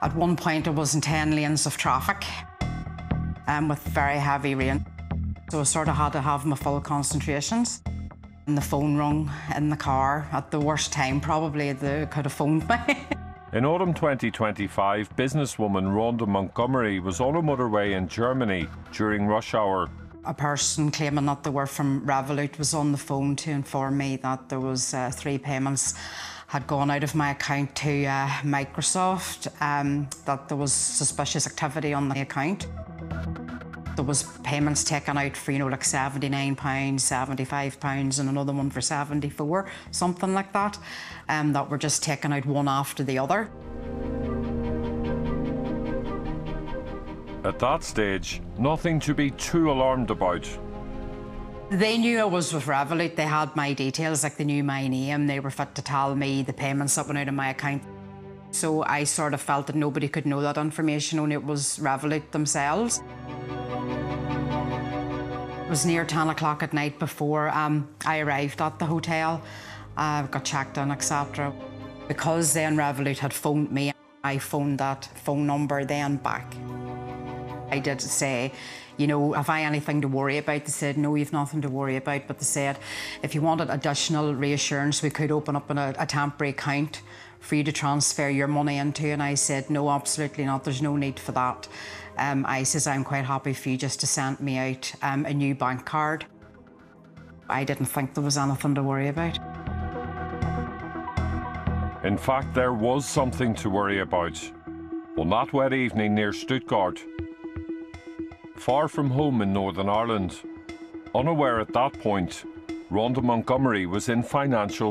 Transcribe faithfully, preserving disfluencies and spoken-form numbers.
At one point, it was in ten lanes of traffic um, with very heavy rain. So I sort of had to have my full concentrations. And the phone rung in the car at the worst time, probably they could have phoned me. In autumn twenty twenty-five, businesswoman Rhonda Montgomery was on a motorway in Germany during rush hour. A person claiming that they were from Revolut was on the phone to inform me that there was uh, three payments had gone out of my account to uh, Microsoft, um, that there was suspicious activity on the account. There was payments taken out for, you know, like seventy-nine pounds, seventy-five pounds and another one for seventy-four, something like that, um, that were just taken out one after the other. At that stage, nothing to be too alarmed about. They knew I was with Revolut. They had my details, like they knew my name. They were fit to tell me the payments that went out of my account. So I sort of felt that nobody could know that information, only it was Revolut themselves. It was near ten o'clock at night before um, I arrived at the hotel. I uh, got checked in, et cetera. Because then Revolut had phoned me, I phoned that phone number then back. I did say, you know, have I anything to worry about? They said, no, you've nothing to worry about. But they said, if you wanted additional reassurance, we could open up a, a temporary account for you to transfer your money into. And I said, no, absolutely not. There's no need for that. Um, I says, I'm quite happy for you just to send me out um, a new bank card. I didn't think there was anything to worry about. In fact, there was something to worry about. On that wet evening near Stuttgart, far from home in Northern Ireland, unaware at that point, Rhonda Montgomery was in financial